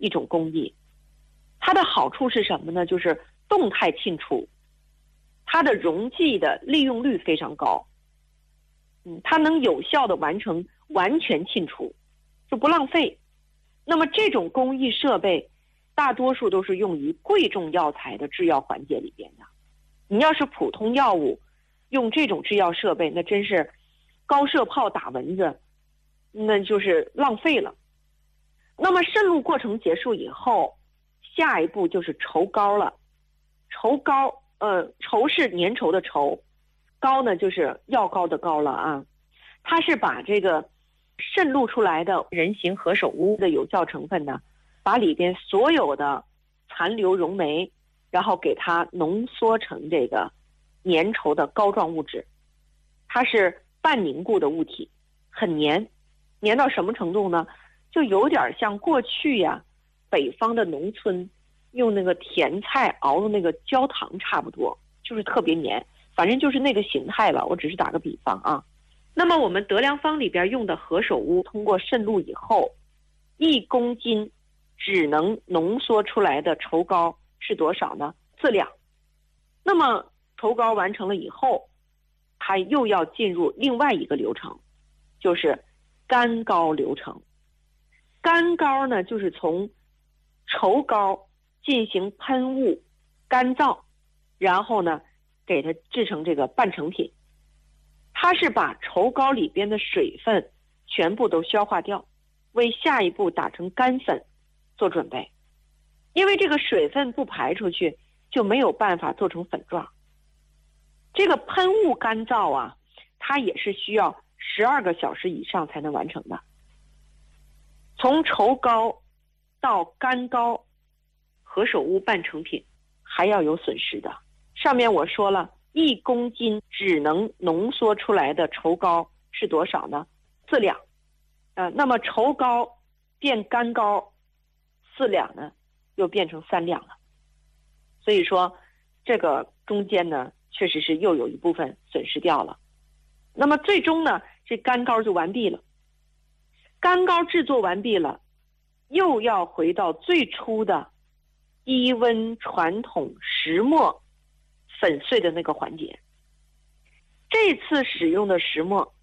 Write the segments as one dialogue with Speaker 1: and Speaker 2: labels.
Speaker 1: 一种工艺。它的好处是什么呢？就是动态沁除，它的溶剂的利用率非常高。它能有效的完成完全沁除，就不浪费。那么这种工艺设备大多数都是用于贵重药材的制药环节里边的。你要是普通药物用这种制药设备，那真是高射炮打蚊子，那就是浪费了。那么渗露过程结束以后，下一步就是稠膏了。稠膏，稠是粘稠的稠，膏呢就是药膏的膏了啊。它是把这个渗露出来的人形何首乌的有效成分呢，把里边所有的残留溶酶，然后给它浓缩成这个粘稠的膏状物质。它是半凝固的物体，很粘，粘到什么程度呢？就有点像过去呀，北方的农村用那个甜菜熬的那个焦糖差不多，就是特别粘，反正就是那个形态吧，我只是打个比方啊。那么我们德良方里边用的何首乌，通过渗露以后，1公斤只能浓缩出来的稠膏是多少呢？4两。那么稠膏完成了以后，它又要进入另外一个流程，就是干膏流程。干膏呢，就是从稠膏进行喷雾干燥，然后呢给它制成这个半成品。它是把稠膏里边的水分全部都消化掉，为下一步打成干粉做准备。因为这个水分不排出去，就没有办法做成粉状。这个喷雾干燥啊，它也是需要12个小时以上才能完成的。从稠膏到干膏，何首乌半成品还要有损失的。上面我说了，1公斤只能浓缩出来的稠膏是多少呢？4两。那么稠膏变干膏4两呢，又变成3两了。所以说这个中间呢，确实是又有一部分损失掉了。那么最终呢，这干膏就完毕了。干膏制作完毕了，又要回到最初的低温传统石磨粉碎的那个环节。这次使用的石磨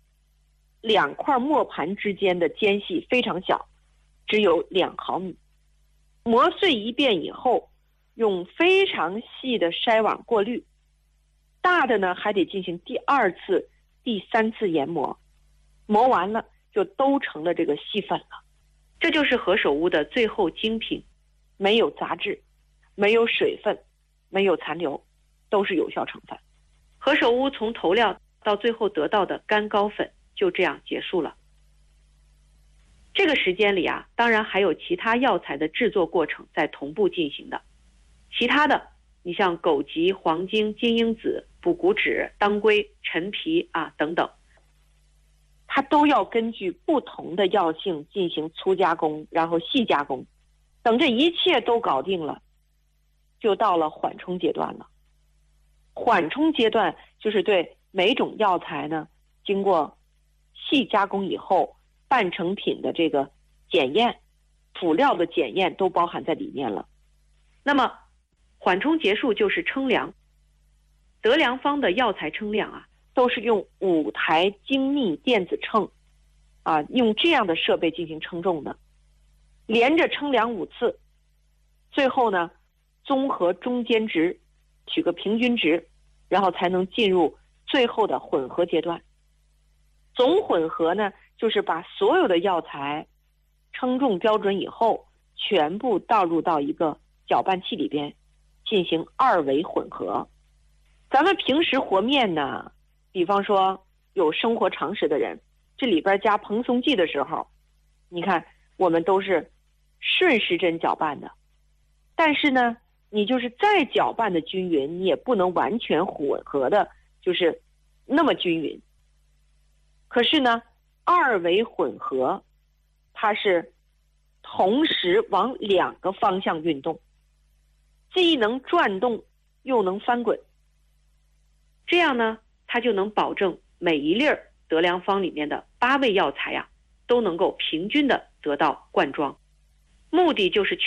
Speaker 1: ，2块磨盘之间的间隙非常小，只有2毫米。磨碎一遍以后，用非常细的筛网过滤，大的呢还得进行第2次、第3次研磨，磨完了就都成了这个细粉了。这就是何首乌的最后精品，没有杂质，没有水分，没有残留，都是有效成分。何首乌从投料到最后得到的干膏粉就这样结束了。这个时间里啊，当然还有其他药材的制作过程在同步进行的。其他的，你像枸杞、黄精、金樱子、补骨脂、当归、陈皮啊等等，它都要根据不同的药性进行粗加工，然后细加工。等这一切都搞定了，就到了缓冲阶段了。缓冲阶段就是对每种药材呢，经过细加工以后，半成品的这个检验，辅料的检验都包含在里面了。那么缓冲结束就是称量。德良方的药材称量啊，都是用5台精密电子秤啊，用这样的设备进行称重的，连着称量5次，最后呢综合中间值，取个平均值，然后才能进入最后的混合阶段。总混合呢，就是把所有的药材称重标准以后，全部倒入到一个搅拌器里边进行2维混合。咱们平时和面呢，比方说有生活常识的人，这里边加蓬松剂的时候，你看我们都是顺时针搅拌的，但是呢你就是再搅拌的均匀，你也不能完全混合的就是那么均匀。可是呢2维混合，它是同时往2个方向运动，既能转动又能翻滚，这样呢它就能保证每一粒德良方里面的8味药材啊，都能够平均的得到灌装。目的就是